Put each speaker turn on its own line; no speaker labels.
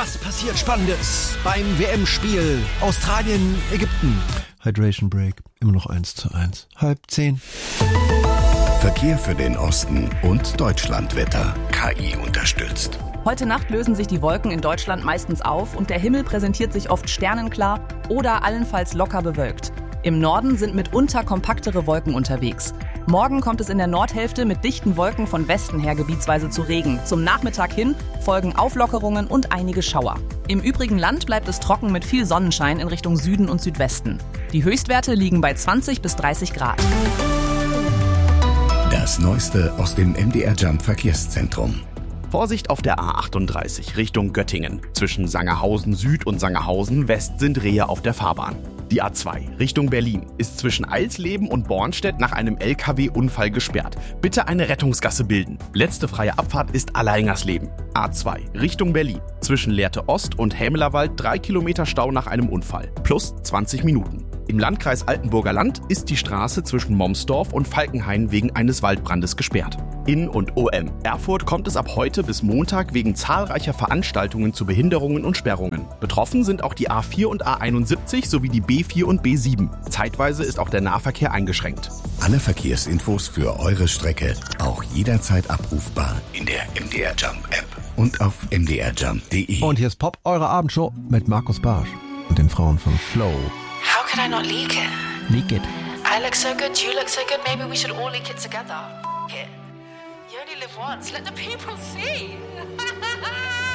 Was passiert Spannendes beim WM-Spiel Australien, Ägypten? Hydration Break, immer noch 1:1. 9:30.
Verkehr für den Osten und Deutschlandwetter. KI unterstützt.
Heute Nacht lösen sich die Wolken in Deutschland meistens auf und der Himmel präsentiert sich oft sternenklar oder allenfalls locker bewölkt. Im Norden sind mitunter kompaktere Wolken unterwegs. Morgen kommt es in der Nordhälfte mit dichten Wolken von Westen her gebietsweise zu Regen. Zum Nachmittag hin folgen Auflockerungen und einige Schauer. Im übrigen Land bleibt es trocken mit viel Sonnenschein in Richtung Süden und Südwesten. Die Höchstwerte liegen bei 20 bis 30 Grad.
Das Neueste aus dem MDR Jump Verkehrszentrum.
Vorsicht auf der A38 Richtung Göttingen. Zwischen Sangerhausen Süd und Sangerhausen West sind Rehe auf der Fahrbahn. Die A2 Richtung Berlin ist zwischen Alsleben und Bornstedt nach einem LKW-Unfall gesperrt. Bitte eine Rettungsgasse bilden. Letzte freie Abfahrt ist Alleingersleben. A2 Richtung Berlin. Zwischen Lehrte Ost und Hämelerwald 3 Kilometer Stau nach einem Unfall. Plus 20 Minuten. Im Landkreis Altenburger Land ist die Straße zwischen Momsdorf und Falkenhain wegen eines Waldbrandes gesperrt. In und OM Erfurt kommt es ab heute bis Montag wegen zahlreicher Veranstaltungen zu Behinderungen und Sperrungen. Betroffen sind auch die A4 und A71 sowie die B4 und B7. Zeitweise ist auch der Nahverkehr eingeschränkt.
Alle Verkehrsinfos für eure Strecke auch jederzeit abrufbar in der MDR Jump App und auf mdrjump.de.
Und hier ist Pop, eure Abendshow mit Markus Barsch und den Frauen von Flow.
How could I not leak it?
Leak it.
I look so good, you look so good, maybe we should all leak it together. F*** it. You only live once, let the people see.